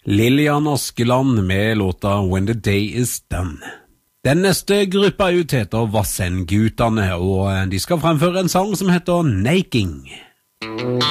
Lillian Askeland med låta When the Day Is Done. Den neste gruppa ut heter Vassendgutane, og de skal fremføre en sang som heter Naking.